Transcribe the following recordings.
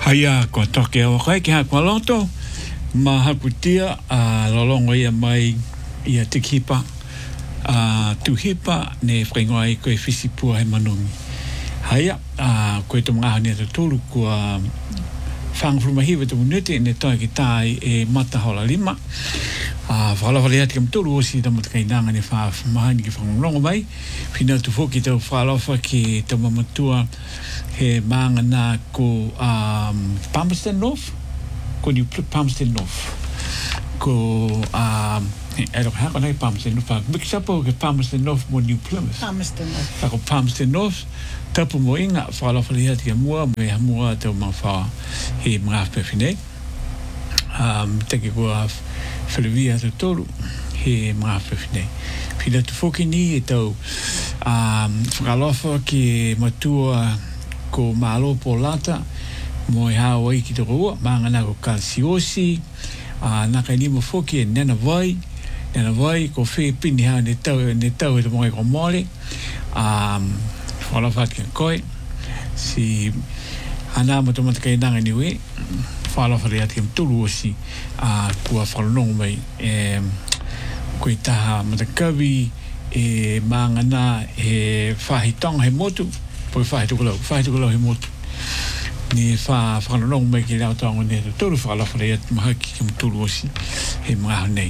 Haia ko toke o kai ki ha loto ma haputia a lolongo ia mai ia tikipa tuhipa ne whaingoai koe fisipua he manungi. Haia koe to mga hane to tolu kua whangfruma hiwa to munete ne toi ki tai e matahola lima. Whalawhale ati kam tolu osi tamat kainanga ne whamahani ki whangongongo mai. Whina tu whoki tau whalawha ki tau mamatua he mangana ko Palmerston North. Ko New Palmerston North. Ko I don't have any Palmerston North. Mix up ke Palmerston North mo New Plymouth. Palmerston North. Ko Palmerston North. Tapu mo inga whalawhale ati a mua me ha mua tau mawha he mga pewhine. Teke kua whalewia te toru he mga pewhine. Whina tu whoki ni e tau whakalofa ki matua ko malo po lata mo e hawa i ki te roa mangana ko Kalsiosi naka ni mo whoki e nena vai ko whi pini hao ne tau e te mongai ko mole whalofa ki koe si ana mo tomata kai nanga niwe whalofa rea ti am tulu osi kua whalonongo mai koe taha matakawi e mangana e whahitonga he motu poi whaitukulau he motu ni whanonongo mai ki rao taonga ne tulu whalofa rea ti mahaki ki am tulu osi he mga nei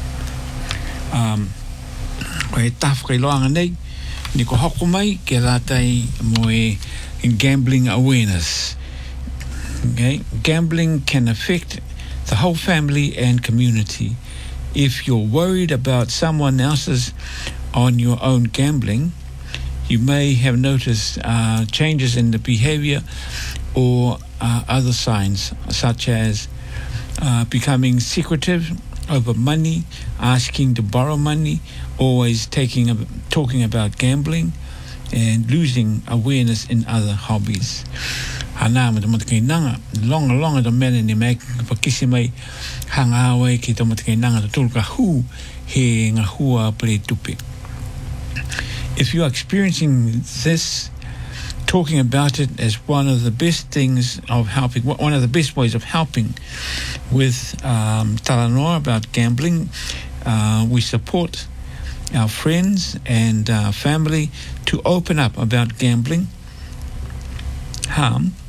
koe tafu kai loanga nei ni ko hoko mai ke ratai mo e gambling awareness. Okay? Gambling can affect the whole family and community. If you're worried about someone else's on your own gambling, you may have noticed changes in the behavior or other signs, such as becoming secretive over money, asking to borrow money, always talking about gambling, and losing awareness in other hobbies. Hana mo tamata kei nanga, longa mene ni mai pakisi mai hanga hawe ki tamata kei nanga to tolu ka hu he ngā hua pere tupe. If you are experiencing this, talking about it as one of the best things of helping, one of the best ways of helping with talanoa about gambling, we support our friends and family to open up about gambling harm,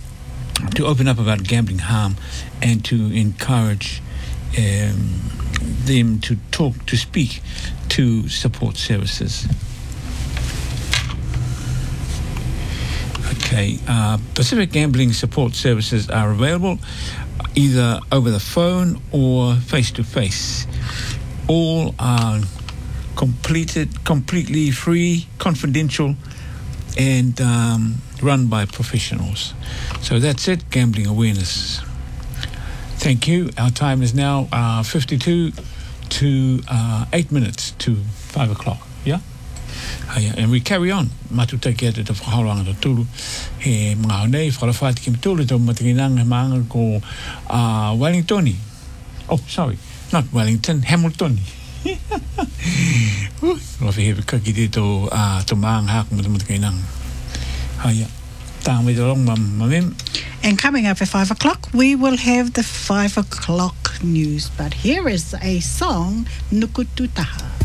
and to encourage them to speak to support services. Okay, Pacific Gambling Support Services are available either over the phone or face-to-face. All are completely free, confidential, and run by professionals. So that's it, gambling awareness. Thank you. Our time is now 52 to 8 minutes to 5 o'clock. Yeah? And we carry on. Matuta kia te whakauranga to tulu. He mga honei, whalawhati ki mtulu to matakinanga he maanga ko Wellingtoni. Oh, sorry. Not Wellington, Hamiltoni. Rofi hewe kaki te to maanga haku matakinanga. Haya. Tāngwe te long mamem. And coming up at 5 o'clock, we will have the 5 o'clock news. But here is a song, Nukututaha.